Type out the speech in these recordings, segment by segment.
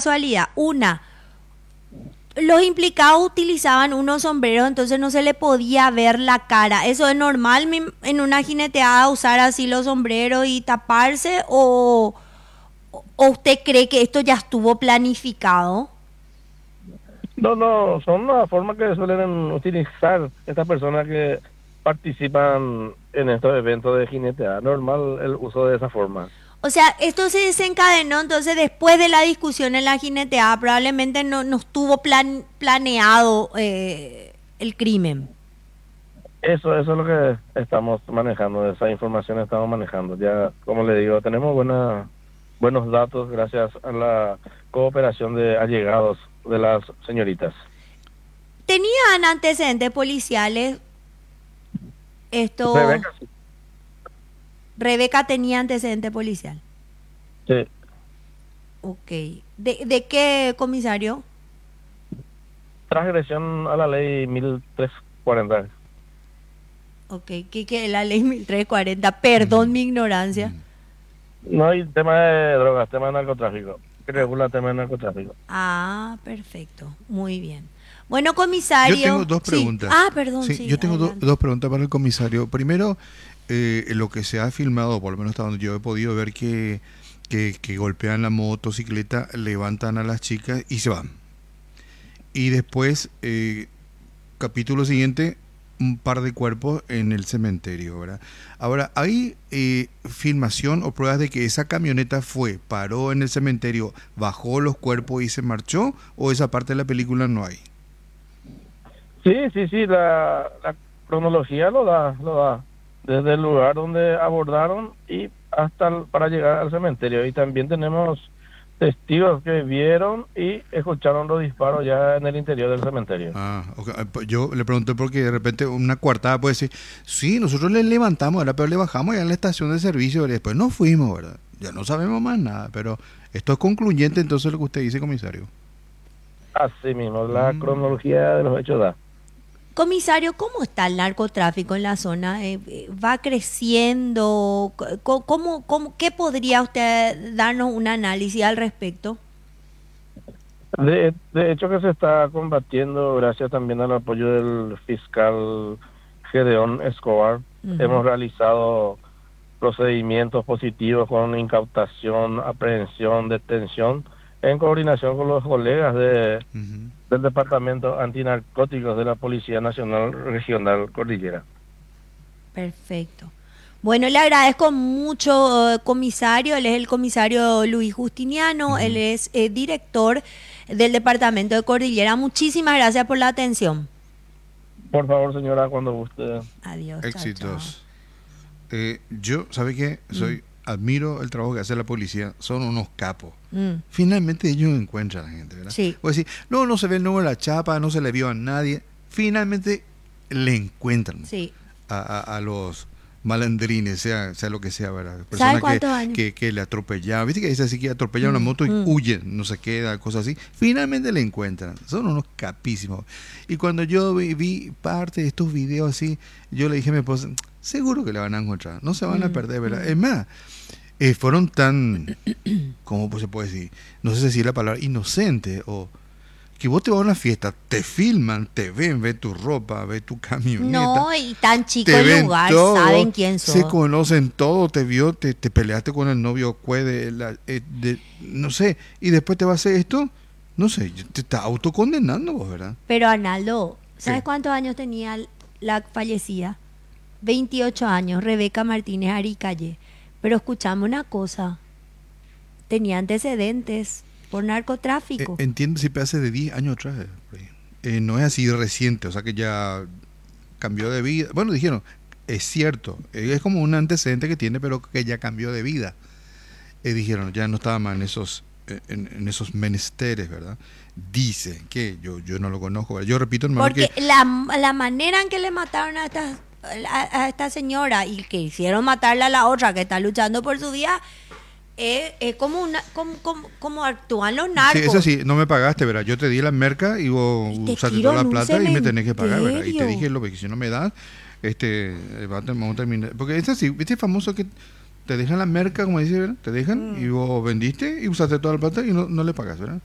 casualidad. Una, los implicados utilizaban unos sombreros, entonces no se le podía ver la cara. ¿Eso es normal en una jineteada usar así los sombreros y taparse? ¿O usted cree que esto ya estuvo planificado? No, no, son las formas que suelen utilizar estas personas que participan en estos eventos de jineteada. Normal el uso de esa forma. O sea, esto se desencadenó entonces después de la discusión en la jineteada. Probablemente no estuvo planeado el crimen. Eso es lo que estamos manejando, esa información estamos manejando. Ya, como le digo, tenemos buenos datos gracias a la cooperación de allegados de las señoritas. ¿Tenían antecedentes policiales? Esto, Rebeca, sí. Rebeca tenía antecedente policial. Sí. Ok. ¿De qué comisario? Transgresión a la ley 1340. Ok, que la ley 1340. Perdón mi ignorancia. No hay tema de drogas, tema de narcotráfico. Que regula el tema de narcotráfico. Ah, perfecto. Muy bien. Bueno, Yo tengo comisario. dos Sí. preguntas. Ah, perdón, Sí, sí, yo tengo adelante. dos preguntas para el comisario. Primero, lo que se ha filmado, por lo menos hasta donde yo he podido ver que golpean la motocicleta, levantan a las chicas y se van. Y después, capítulo siguiente, un par de cuerpos en el cementerio, ¿verdad? Ahora, ¿hay filmación o pruebas de que esa camioneta paró en el cementerio, bajó los cuerpos y se marchó? ¿O esa parte de la película no hay? Sí, la cronología lo da. Desde el lugar donde abordaron y para llegar al cementerio. Y también tenemos testigos que vieron y escucharon los disparos ya en el interior del cementerio. Ok. Yo le pregunté porque de repente una coartada puede decir, sí, nosotros le levantamos, ¿verdad? Pero le bajamos ya en la estación de servicio, ¿verdad? Después nos fuimos, ¿verdad? Ya no sabemos más nada, pero esto es concluyente entonces lo que usted dice, comisario. Así mismo, la Mm. cronología de los hechos da. Comisario, ¿cómo está el narcotráfico en la zona? ¿Va creciendo? ¿Qué podría usted darnos un análisis al respecto? De hecho que se está combatiendo gracias también al apoyo del fiscal Gedeón Escobar. Ujú. Hemos realizado procedimientos positivos con incautación, aprehensión, detención, en coordinación con los colegas Ujú. del Departamento Antinarcóticos de la Policía Nacional Regional Cordillera. Perfecto. Bueno, le agradezco mucho, comisario. Él es el comisario Luis Justiniano. Él Ujú. es director del Departamento de Cordillera. Muchísimas gracias por la atención. Por favor, señora, cuando guste. Adiós, chao, chao. Éxitos. Yo, ¿sabe qué? Mm, Admiro el trabajo que hace la policía, son unos capos. mm, Finalmente ellos encuentran a la gente, ¿verdad? sí, O decir, no se ve el número de la chapa, no se le vio a nadie. Finalmente le encuentran sí. a los malandrines, sea lo que sea, ¿verdad? ¿Sabe Personas cuántos años? que le atropellaban. ¿Viste que dice así que atropellan una Mm, moto y mm. huyen, no se queda, cosas así? Finalmente le encuentran. Son unos capísimos. Y cuando yo vi parte de estos videos así, yo le dije a mi esposa, seguro que le van a encontrar, no se van a Mm, perder, ¿verdad? mm. Es más, fueron tan, ¿cómo se puede decir? No sé si decir la palabra inocente o que vos te vas a una fiesta, te filman, te ven tu ropa, ven tu camioneta, No, y tan chico te el ven lugar, todo, saben quién se sos. conocen todo, te vio, te peleaste con el novio no sé, y después te va a hacer esto, no sé, te está autocondenando vos, ¿verdad? Pero Arnaldo, ¿sabes ¿Qué? cuántos años tenía la fallecida? 28 años, Rebeca Martínez Aricalle. Pero escuchame una cosa, tenía antecedentes por narcotráfico. Entiendo si hace de 10 años atrás, por ahí. No es así reciente, o sea que ya cambió de vida. Bueno, dijeron, es cierto, es como un antecedente que tiene, pero que ya cambió de vida. Dijeron, ya no estaba más en esos menesteres, ¿verdad? Dice que yo no lo conozco, ¿verdad? Yo repito, hermano, Porque que la manera en que le mataron a esta señora y que hicieron matarle a la otra que está luchando por su vida, es como, como actúan los sí, eso narcos. sí, no me pagaste, ¿verdad? Yo te di la merca y vos Y te usaste tiro toda en la un plata y me tenés que pagar, ¿verdad? Y te cementerio. dije, lo que si no me das, vamos a terminar. Porque es así, ¿viste famoso que te dejan la merca, como dice, ¿verdad? Te dejan y vos vendiste y usaste toda la plata y no le pagas, ¿verdad?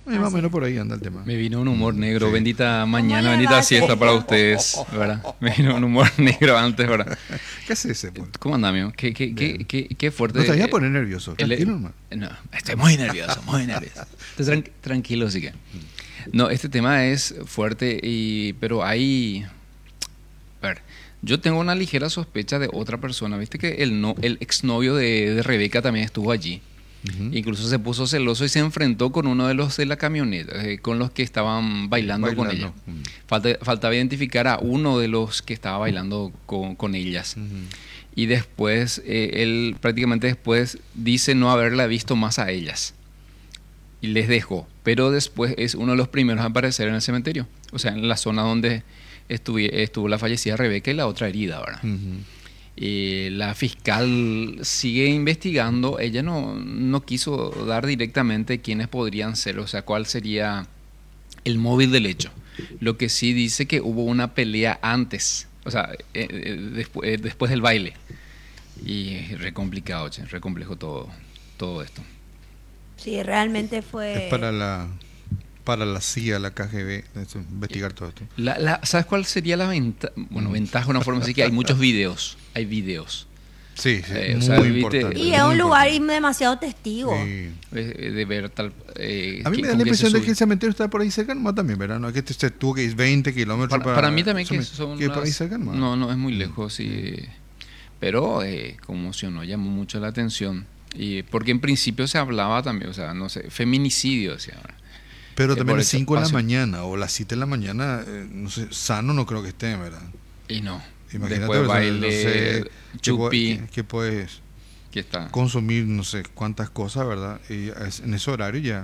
Más o menos por ahí anda el tema. Me vino un humor negro, Sí. bendita mañana, le bendita va, siesta señor? para ustedes, ¿verdad? Me vino un humor negro antes, ¿verdad? ¿Qué hace ese? Pues? ¿Cómo anda, amigo? Qué fuerte. No te vayas a poner nervioso. Tranquilo, hermano. No, estoy muy nervioso, muy nervioso. Entonces, tranquilo, así que. No, este tema es fuerte, pero hay... A ver, yo tengo una ligera sospecha de otra persona. Viste que el exnovio de Rebeca también estuvo allí. Ujú. Incluso se puso celoso y se enfrentó con uno de los de la camioneta, con los que estaban bailando con ella. Faltaba identificar a uno de los que estaba bailando con ellas. Ujú. Y después, él prácticamente después dice no haberla visto más a ellas. Y les dejó. Pero después es uno de los primeros a aparecer en el cementerio. O sea, en la zona donde estuvo la fallecida Rebeca y la otra herida, ¿verdad? Ujú. La fiscal sigue investigando. Ella no quiso dar directamente quiénes podrían ser, o sea, cuál sería el móvil del hecho. Lo que sí dice que hubo una pelea antes, o sea, después del baile. Y re complicado, che, re complejo todo esto. Sí, realmente fue... Es para la CIA, la KGB, eso, investigar todo esto. ¿Sabes cuál sería la ventaja? Bueno, ventaja de una forma así que hay muchos videos. Hay videos. Sí, sí, O muy sea, importante. Y es un lugar y demasiado testigo. Sí. De ver tal... A mí me da la impresión de que el cementerio está por ahí cerca nomás también, ¿verdad? No es que se tuvo que ir 20 kilómetros Para mí también que son... que por ahí cerca nomás. No es muy lejos, sí. Pero conmocionó, llamó mucho la atención. Y porque en principio se hablaba también, o sea, no sé, feminicidio, o sea, Pero también por las eso 5 de la pasa. mañana o las 7 de la mañana, no sé, sano no creo que esté, ¿verdad? Y no. Imagínate, Después o sea, baile, no sé, chupi, que puedes que está. consumir no sé cuántas cosas, ¿verdad? Y en ese horario ya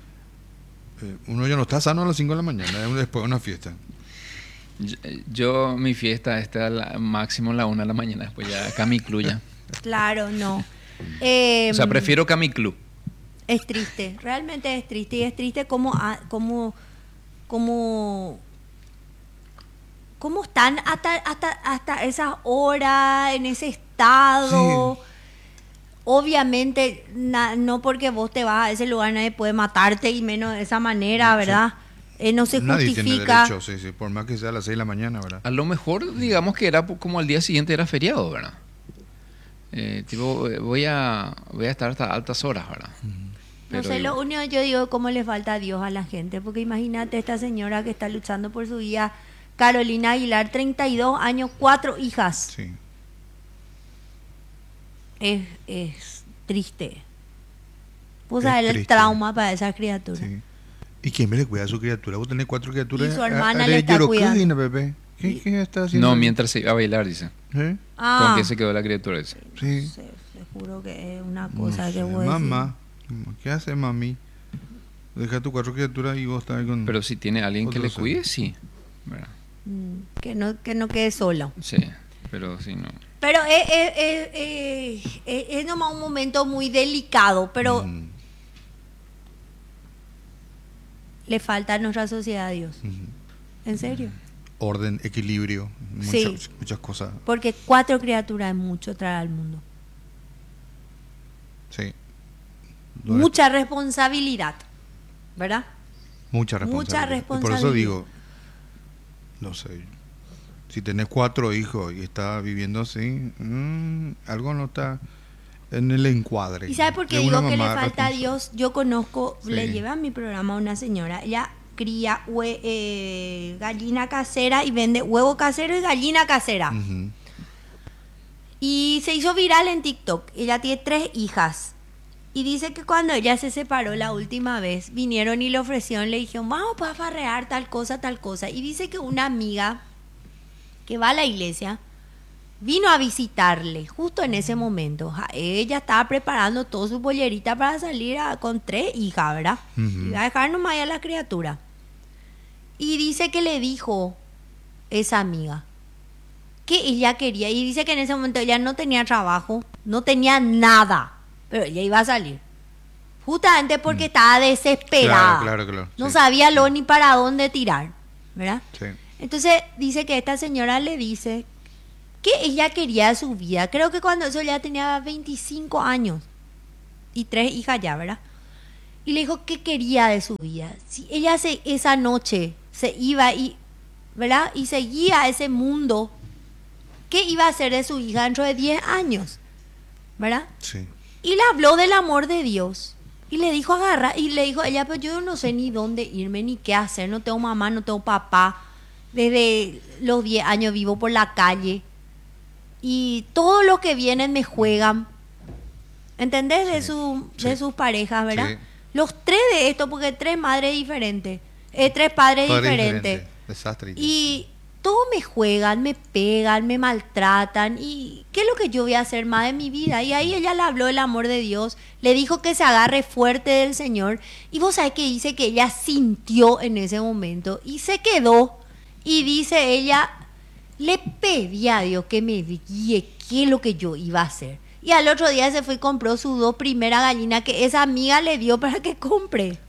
uno ya no está sano a las 5 de la mañana, es después de una fiesta. Yo mi fiesta está máximo a la 1 de la mañana, después ya Camiclu ya. Claro, no. O sea, prefiero Camiclu. Es triste, realmente es triste. Y es triste cómo están hasta esas horas, en ese estado. Sí. Obviamente, no porque vos te vas a ese lugar nadie puede matarte y menos de esa manera, ¿verdad? No se Nadie tiene justifica. derecho, sí, por más que sea a las 6 de la mañana, ¿verdad? A lo mejor, digamos que era como al día siguiente era feriado, ¿verdad? Tipo, voy a estar hasta altas horas, ¿verdad? No sé, lo único que yo digo es cómo le falta a Dios a la gente, porque imagínate esta señora que está luchando por su vida, Carolina Aguilar, 32 años, 4 hijas. Sí. Es triste. Vos Es sabés el triste. trauma para esas criaturas. Sí. ¿Y quién me le cuida a su criatura? Vos tenés 4 criaturas. Y su hermana ¿A le está lloró cuidando. cocina, Pepe? ¿Qué está haciendo? No, mientras se iba a bailar, dice. ¿Eh? Ah, ¿Con qué se quedó la criatura? Dice. Sí. se juro que es una No cosa sé, que voy a decir. mamá, ¿qué hace mami? Deja tu 4 criaturas y vos estás ahí con... Pero si tiene alguien que Otro le ser. cuide, sí. ¿Verdad? Que no quede solo. Sí, pero si no. Pero es nomás un momento muy delicado, pero Mm, le falta a nuestra sociedad a Dios. mm. En serio. Orden, equilibrio, Sí. muchas cosas. Porque 4 criaturas es mucho traer al mundo. Sí. Mucha responsabilidad. ¿Verdad? Mucha mucha responsabilidad. Y por eso responsabilidad. digo, no sé, si tenés 4 hijos y estás viviendo así, algo no está en el encuadre. ¿Y sabe por qué de una digo que le mamá falta a responsable. Dios? Yo conozco, Sí. le llevé a mi programa a una señora, ella cría gallina casera y vende huevo casero y gallina casera. Ujú. Y se hizo viral en TikTok. Ella tiene 3 hijas. Y dice que cuando ella se separó la última vez, vinieron y le ofrecieron, le dijeron, vamos para farrear tal cosa, tal cosa. Y dice que una amiga que va a la iglesia vino a visitarle justo en ese momento. Ella estaba preparando toda su pollerita para salir con 3 hijas, ¿verdad? Ujú. Iba a dejar nomás ahí a la criatura. Y dice que le dijo esa amiga que ella quería, y dice que en ese momento ella no tenía trabajo, no tenía nada, pero ella iba a salir. Justamente porque estaba desesperada. Claro, No sí. sabía lo ni para dónde tirar, ¿verdad? Sí. Entonces dice que esta señora le dice que ella quería su vida. Creo que cuando eso ya tenía 25 años y 3 hijas ya, ¿verdad? Y le dijo qué quería de su vida. Si ella esa noche se iba ¿verdad? Y seguía ese mundo, ¿qué iba a hacer de su hija dentro de 10 años? ¿Verdad? Sí. Y le habló del amor de Dios. Y le dijo, y le dijo ella, pero yo no sé ni dónde irme, ni qué hacer. No tengo mamá, no tengo papá. Desde los 10 años vivo por la calle. Y todo lo que vienen me juegan. ¿Entendés? De sus parejas, ¿verdad? Sí. Los tres de esto, porque 3 madres diferentes. 3 padres diferentes. Desastre. Y todos me juegan, me pegan, me maltratan. ¿Y qué es lo que yo voy a hacer más de mi vida? Y ahí ella le habló del amor de Dios. Le dijo que se agarre fuerte del Señor. Y vos sabés que dice que ella sintió en ese momento. Y se quedó. Y dice ella, le pedí a Dios que me guíe qué es lo que yo iba a hacer. Y al otro día se fue y compró sus 2 primeras gallinas que esa amiga le dio para que compre.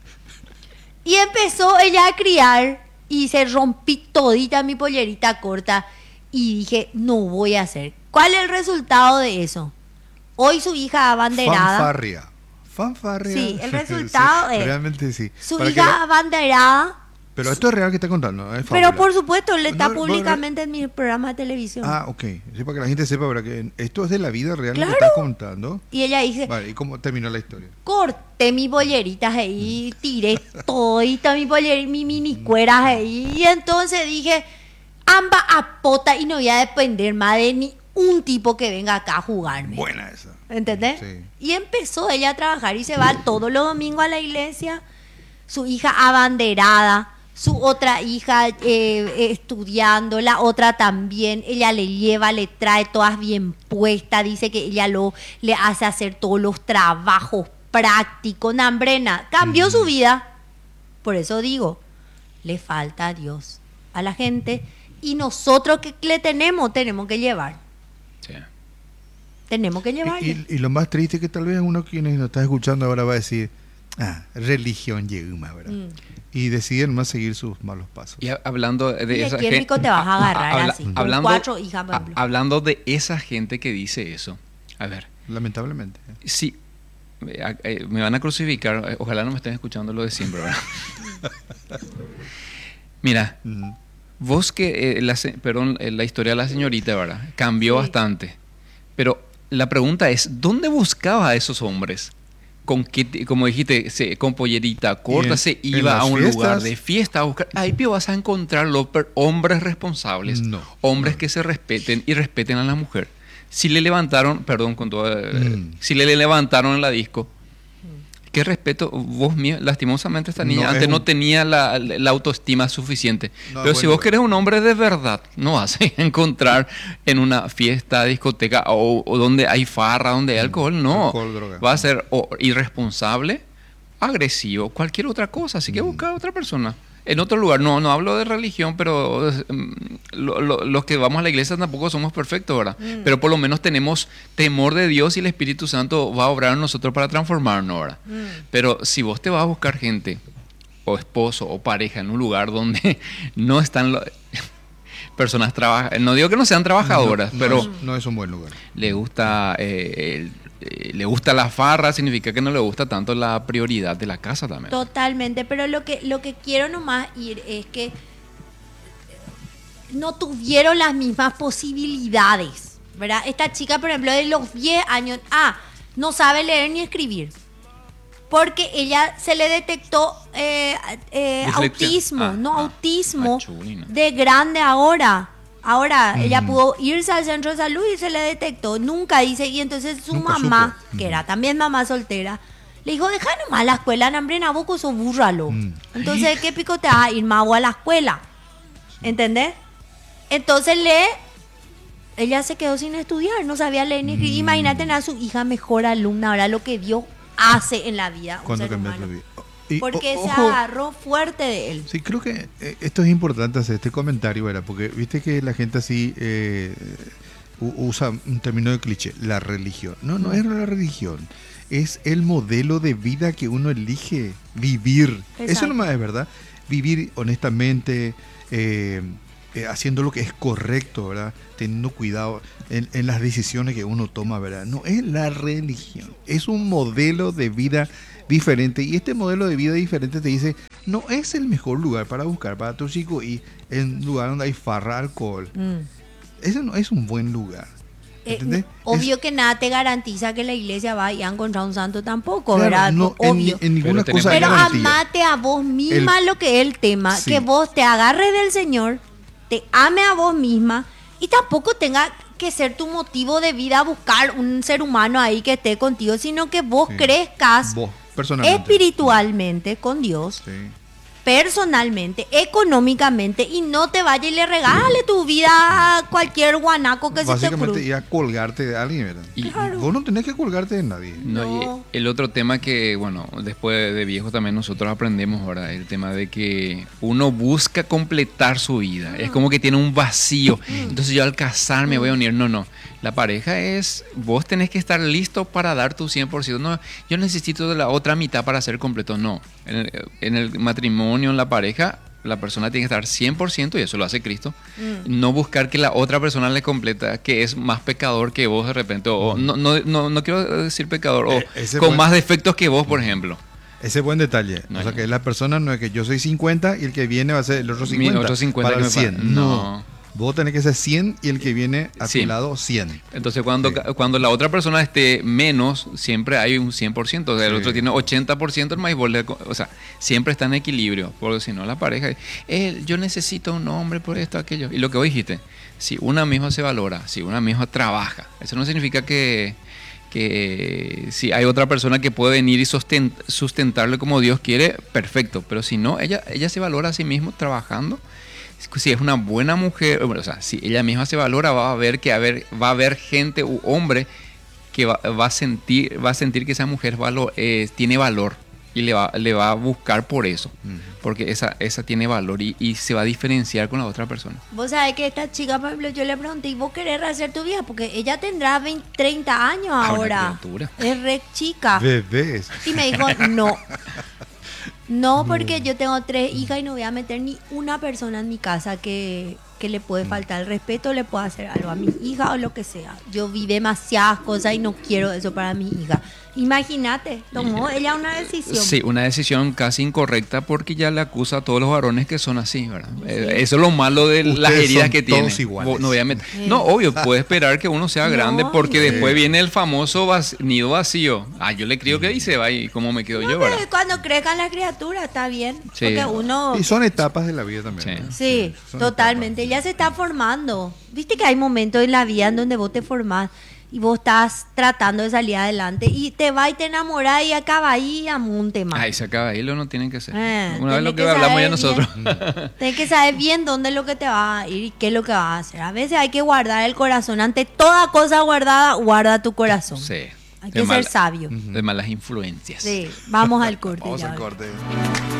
Y empezó ella a criar y se rompí todita mi pollerita corta y dije, no voy a hacer. ¿Cuál es el resultado de eso? Hoy su hija abanderada. Fanfarria. Sí, el resultado es realmente sí. Su Para hija abanderada. Pero esto es real que está contando, ¿no? Es Pero fábula. por supuesto, le está No, públicamente en mi programa de televisión. Ah, ok. Sí, para que la gente sepa, ¿verdad? Que esto es de la vida real Claro. que está contando. Y ella dice, Vale, ¿y cómo terminó la historia? corté mis polleritas ahí, tiré todita mi pollerita, mi mini cueras ahí. Y entonces dije, amba a pota y no voy a depender más de ni un tipo que venga acá a jugarme. Buena esa. ¿Entendés? Sí. Y empezó ella a trabajar y se va todos los domingos a la iglesia. Su hija abanderada, su otra hija estudiando, la otra también. Ella le lleva, le trae todas bien puestas. Dice que ella le hace hacer todos los trabajos prácticos. Nambrena, cambió su vida. Por eso digo, le falta a Dios a la gente. Y nosotros que le tenemos que llevar. Sí. Tenemos que llevarle. Y lo más triste es que tal vez uno quienes nos está escuchando ahora va a decir, religión yeguma, ¿verdad? Y deciden más seguir sus malos pasos. Y hablando de ¿Y esa de qué gente, rico te vas a agarrar así? Con hablando, 4 hijas, por ejemplo. hablando de esa gente que dice eso, a ver, Lamentablemente. sí, me van a crucificar, ojalá no me estén escuchando lo de siempre, ¿verdad? Mira, vos que, la historia de la señorita, ¿verdad? Cambió Sí. bastante, pero la pregunta es, ¿dónde buscaba a esos hombres? Con qué, como dijiste, con pollerita corta, en se iba las a un fiestas, lugar de fiesta a buscar. Ahí vas a encontrar hombres responsables, No, hombres no. que se respeten y respeten a la mujer. Si le levantaron, perdón, con todo, si le levantaron en la disco, qué respeto, vos lastimosamente esta niña No, antes es no un- tenía la autoestima suficiente. No, Pero si bueno, vos querés un hombre de verdad, no vas a encontrar en una fiesta, discoteca o donde hay farra, donde hay alcohol, no. Alcohol, droga. Va a ser irresponsable, agresivo, cualquier otra cosa. Así que busca a otra persona. En otro lugar, no hablo de religión, pero los que vamos a la iglesia tampoco somos perfectos, ¿verdad? Pero por lo menos tenemos temor de Dios y el Espíritu Santo va a obrar en nosotros para transformarnos, ¿verdad? Pero si vos te vas a buscar gente, o esposo, o pareja, en un lugar donde no están personas trabajadoras, no digo que no sean trabajadoras, pero no es un buen lugar. le gusta le gusta la farra, significa que no le gusta tanto la prioridad de la casa también. Totalmente, pero lo que quiero nomás ir es que no tuvieron las mismas posibilidades, ¿verdad? Esta chica, por ejemplo, de los 10 años, no sabe leer ni escribir. Porque ella se le detectó autismo, autismo chulina. de grande ahora. Ahora ella pudo irse al centro de salud y se le detectó. Nunca dice, y entonces su Nunca mamá, supo. que era también mamá soltera, le dijo, deja nomás la escuela, Nambrena, vos sos búrralo. Entonces, ¿qué pico te vas a ir más a la escuela? ¿Entendés? Entonces ella se quedó sin estudiar, no sabía leer ni escribir. Imagínate tener a su hija mejor alumna, ahora lo que Dios hace en la vida. Cuando un ser cambias la humano. vida. Y, Porque se ojo, agarró fuerte de él. Sí, creo que esto es importante hacer este comentario, ¿verdad? Porque viste que la gente así usa un término de cliché, la religión. No es la religión, es el modelo de vida que uno elige vivir. Exacto. Eso nomás es verdad. Vivir honestamente, haciendo lo que es correcto, ¿verdad? Teniendo cuidado en las decisiones que uno toma, ¿verdad? No es la religión, es un modelo de vida diferente. Y este modelo de vida diferente te dice, no es el mejor lugar para buscar para tu chico y en un lugar donde hay farra, alcohol. Ese no es un buen lugar. ¿Entendés? Obvio que nada te garantiza que la iglesia va y a encontrar un santo tampoco, Claro, ¿verdad? no, Obvio. en ninguna Pero cosa hay Pero garantía. amate a vos misma lo que es el tema. Sí. Que vos te agarres del Señor, te ame a vos misma y tampoco tenga que ser tu motivo de vida buscar un ser humano ahí que esté contigo, sino que vos Sí. crezcas Vos, personalmente. espiritualmente con Dios, Sí. personalmente, económicamente, y no te vayas y le regale tu vida a cualquier guanaco que se te Básicamente cruce. ir a colgarte de alguien, ¿verdad? Y- Claro. Vos no tenés que colgarte de nadie. No, No. y el otro tema que, bueno, después de viejo también nosotros aprendemos ahora, el tema de que uno busca completar su vida. Es como que tiene un vacío. Entonces yo al casarme voy a unir. No, no. La pareja es, vos tenés que estar listo para dar tu 100%. No, yo necesito de la otra mitad para ser completo. No. En el matrimonio, en la pareja, la persona tiene que estar 100% y eso lo hace Cristo. No buscar que la otra persona le completa, que es más pecador que vos de repente. O no quiero decir pecador, o Ese con buen- más defectos que vos, por ejemplo. Ese buen detalle. No, o sea, no. que la persona no es que yo soy 50 y el que viene va a ser el otro Mi 50. otro 50 para que el me 100. pa- No. no. Vos tenés que ser 100 y el que viene a Sí. tu lado 100. Entonces cuando, Sí. cuando la otra persona esté menos, siempre hay un 100%. O sea, el Sí. otro tiene 80%, el más vos o sea, siempre está en equilibrio. Porque si no, la pareja, yo necesito un hombre por esto, aquello. Y lo que vos dijiste, si una misma se valora, si una misma trabaja, eso no significa que si hay otra persona que puede venir y sustentarle como Dios quiere, perfecto. Pero si no, ella se valora a sí misma trabajando. Si es una buena mujer, bueno, o sea, si ella misma se valora, va a ver va a haber gente u hombre que va a sentir que esa mujer tiene valor y le va a buscar por eso, porque esa tiene valor y se va a diferenciar con la otra persona. Vos sabés que esta chica, por ejemplo, yo le pregunté, ¿y vos querés hacer tu vida? Porque ella tendrá 20, 30 años una ahora. criatura. Es re chica. Bebés. Y me dijo, no. No, porque yo tengo 3 hijas y no voy a meter ni una persona en mi casa que le puede faltar el respeto, le pueda hacer algo a mi hija o lo que sea. Yo vi demasiadas cosas y no quiero eso para mi hija. Imagínate, tomó ella una decisión. Sí, una decisión casi incorrecta porque ya le acusa a todos los varones que son así, ¿verdad? Eso es lo malo de las Ustedes heridas son que tiene. todos iguales. No, voy a no, obvio, puede esperar que uno sea No, grande porque sí. después viene el famoso nido vacío. Yo le creo que ahí se va y cómo me quedo No, yo, pero ¿verdad? cuando crezcan las criaturas está bien. Sí. Porque uno... Y son etapas de la vida también. Sí. ¿verdad? Sí, son totalmente. etapas. Ya se está formando. Viste que hay momentos en la vida en donde vos te formás y vos estás tratando de salir adelante y te va y te enamorás y acaba ahí a un tema. Ahí se acaba ahí, lo no tienen que hacer. Eh, Una vez tenés lo que que hablamos ya saber nosotros. Tienes que saber bien dónde es lo que te va a ir y qué es lo que vas a hacer. A veces hay que guardar el corazón. Ante toda cosa guardada, guarda tu corazón. Sí. Hay que ser sabio. De malas influencias. Sí, vamos al corte. Vamos ya al volvemos. corte.